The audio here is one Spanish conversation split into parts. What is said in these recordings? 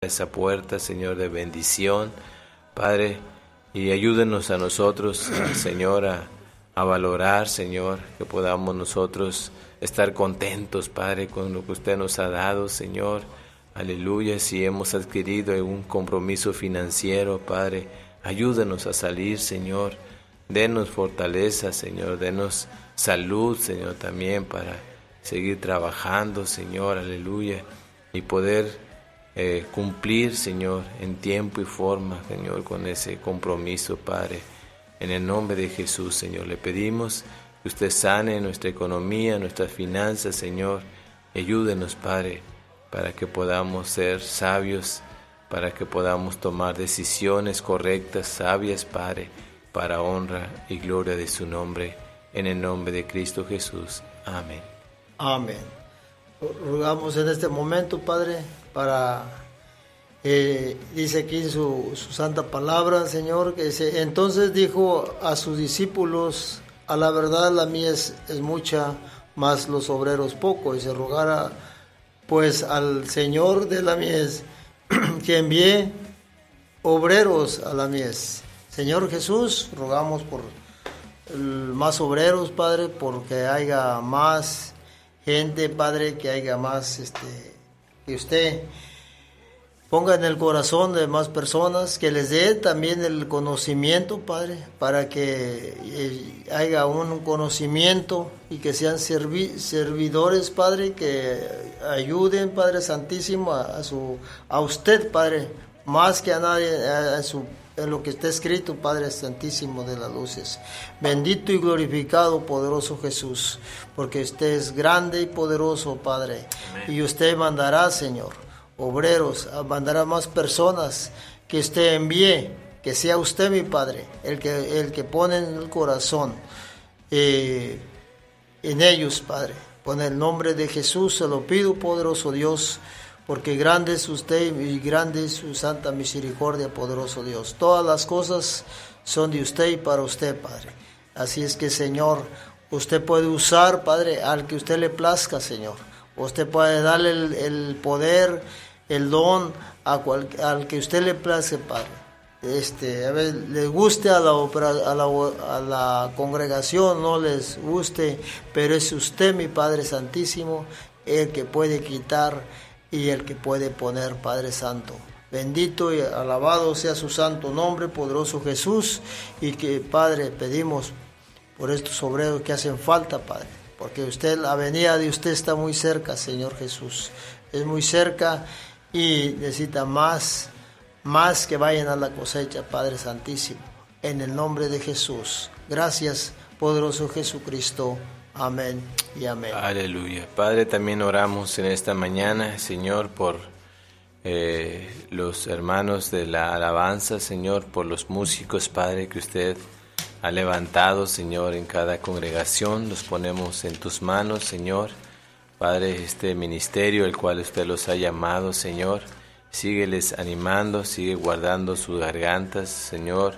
esa puerta, Señor, de bendición, Padre, y ayúdenos a nosotros, Señor, a valorar, Señor, que podamos nosotros estar contentos, Padre, con lo que usted nos ha dado, Señor. Aleluya, si hemos adquirido un compromiso financiero, Padre, ayúdanos a salir, Señor. Denos fortaleza, Señor, denos salud, Señor, también para seguir trabajando, Señor, aleluya, y poder cumplir, Señor, en tiempo y forma, Señor, con ese compromiso, Padre. En el nombre de Jesús, Señor, le pedimos que usted sane nuestra economía, nuestras finanzas, Señor, y ayúdenos, Padre, para que podamos ser sabios, para que podamos tomar decisiones correctas, sabias, Padre, para honra y gloria de su nombre, en el nombre de Cristo Jesús. Amén. Amén. Rogamos en este momento, Padre, para, dice aquí en su santa palabra, Señor, que dice, entonces dijo a sus discípulos, a la verdad la mies es mucha, mas los obreros poco, y se rogara pues al Señor de la mies que envíe obreros a la mies. Señor Jesús, rogamos por más obreros, Padre, porque haya más gente, Padre, que haya más, que usted ponga en el corazón de más personas, que les dé también el conocimiento, Padre, para que haya un conocimiento y que sean servidores, Padre, que ayuden, Padre Santísimo, a usted, Padre, más que a nadie, en lo que está escrito, Padre Santísimo de las luces. Bendito y glorificado, poderoso Jesús, porque usted es grande y poderoso, Padre. Amén. Y usted mandará, Señor, obreros, mandará más personas que usted envíe, que sea usted, mi Padre, el que pone en el corazón, en ellos, Padre. Con el nombre de Jesús se lo pido, poderoso Dios, porque grande es usted y grande es su santa misericordia, poderoso Dios. Todas las cosas son de usted y para usted, Padre. Así es que, Señor, usted puede usar, Padre, al que usted le plazca, Señor. Usted puede darle el poder, el don al que usted le place, Padre. A ver, les guste a la congregación, no les guste, pero es usted, mi Padre Santísimo, el que puede quitar y el que puede poner, Padre Santo. Bendito y alabado sea su santo nombre, poderoso Jesús, y que, Padre, pedimos por estos obreros que hacen falta, Padre, porque la venida de usted está muy cerca, Señor Jesús, es muy cerca y necesita más que vayan a la cosecha, Padre Santísimo, en el nombre de Jesús. Gracias, poderoso Jesucristo. Amén y amén. Aleluya. Padre, también oramos en esta mañana, Señor, por los hermanos de la alabanza, Señor, por los músicos, Padre, que usted ha levantado, Señor, en cada congregación. Los ponemos en tus manos, Señor. Padre, este ministerio, el cual usted los ha llamado, Señor, sígueles animando, sigue guardando sus gargantas, Señor.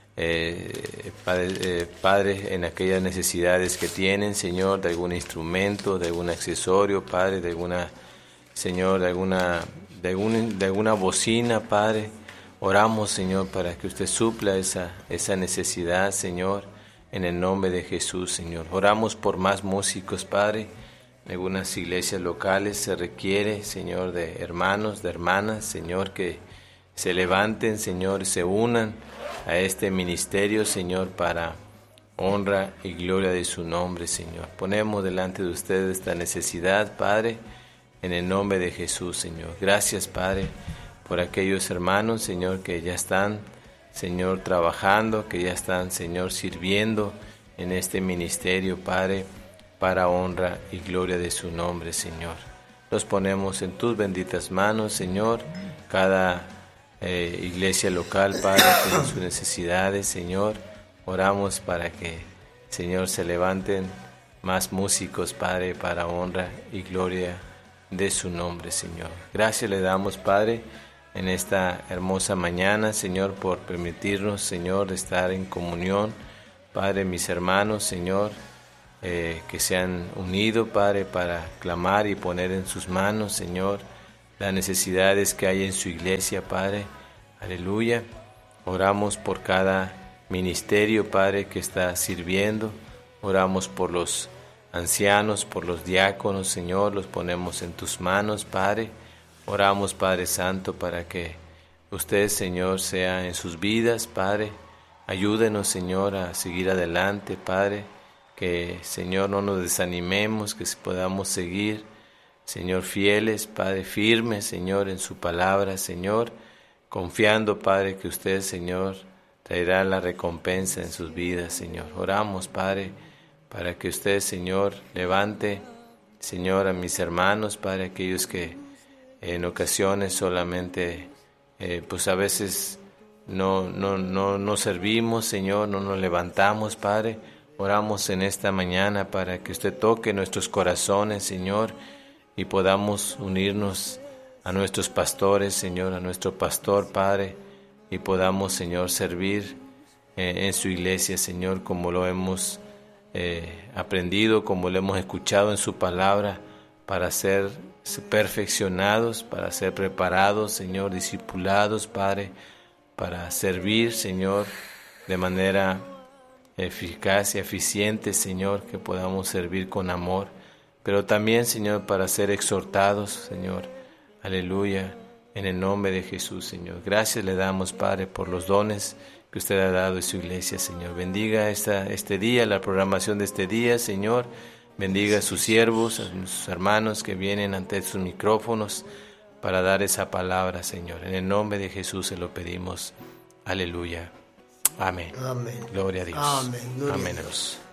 Padre, en aquellas necesidades que tienen, Señor, de algún instrumento, de algún accesorio, Padre, de alguna, Señor, de alguna bocina, Padre, oramos, Señor, para que usted supla esa necesidad, Señor, en el nombre de Jesús, Señor. Oramos por más músicos, Padre. En algunas iglesias locales se requiere, Señor, de hermanos, de hermanas, Señor, que se levanten, Señor, se unan a este ministerio, Señor, para honra y gloria de su nombre, Señor. Ponemos delante de ustedes esta necesidad, Padre, en el nombre de Jesús, Señor. Gracias, Padre, por aquellos hermanos, Señor, que ya están, Señor, trabajando, que ya están, Señor, sirviendo en este ministerio, Padre, para honra y gloria de su nombre, Señor. Los ponemos en tus benditas manos, Señor. Cada iglesia local, Padre, tiene sus necesidades, Señor. Oramos para que, Señor, se levanten más músicos, Padre, para honra y gloria de su nombre, Señor. Gracias le damos, Padre, en esta hermosa mañana, Señor, por permitirnos, Señor, estar en comunión. Padre, mis hermanos, Señor, que se han unido, Padre, para clamar y poner en sus manos, Señor, las necesidades que hay en su iglesia, Padre. Aleluya. Oramos por cada ministerio, Padre, que está sirviendo. Oramos por los ancianos, por los diáconos, Señor, los ponemos en tus manos, Padre. Oramos, Padre Santo, para que usted, Señor, sea en sus vidas, Padre. Ayúdenos, Señor, a seguir adelante, Padre. Que, Señor, no nos desanimemos, que podamos seguir, Señor, fieles, Padre, firmes, Señor, en su palabra, Señor, confiando, Padre, que usted, Señor, traerá la recompensa en sus vidas, Señor. Oramos, Padre, para que usted, Señor, levante, Señor, a mis hermanos, Padre, aquellos que en ocasiones solamente, pues a veces no servimos, Señor, no nos levantamos, Padre. Oramos en esta mañana para que usted toque nuestros corazones, Señor, y podamos unirnos a nuestros pastores, Señor, a nuestro pastor, Padre, y podamos, Señor, servir en su iglesia, Señor, como lo hemos aprendido, como lo hemos escuchado en su palabra, para ser perfeccionados, para ser preparados, Señor, discipulados, Padre, para servir, Señor, de manera eficaz y eficiente, Señor, que podamos servir con amor, pero también, Señor, para ser exhortados, Señor, aleluya, en el nombre de Jesús, Señor. Gracias le damos, Padre, por los dones que usted ha dado en su iglesia, Señor. Bendiga este día, la programación de este día, Señor. Bendiga a sus siervos, a sus hermanos que vienen ante sus micrófonos para dar esa palabra, Señor. En el nombre de Jesús se lo pedimos. Aleluya. Amén. Amén. Gloria a Dios. Amén. Gloria Amén. a Dios.